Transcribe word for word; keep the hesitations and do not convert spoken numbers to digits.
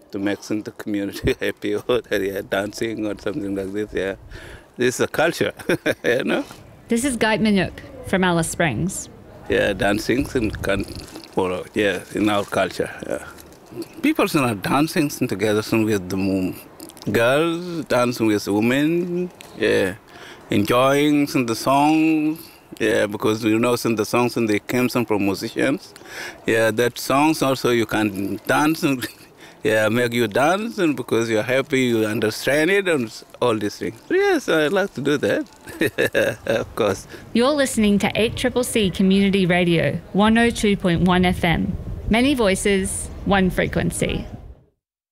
to make the community happy, or yeah, dancing or something like this. Yeah, this is a culture, you know. This is Guy Minuk from Alice Springs. Yeah, dancing can follow. Yeah, in our culture. Yeah. People are dancing together with the girls, dancing with women. Yeah, enjoying the songs. Yeah, because you know, some the songs and they came some from musicians. Yeah, that songs also you can dance and yeah, make you dance, and because you're happy, you understand it, and all these things. Yes, I like to do that. Of course. You're listening to eight C C C Community Radio, one oh two point one F M. Many voices, one frequency.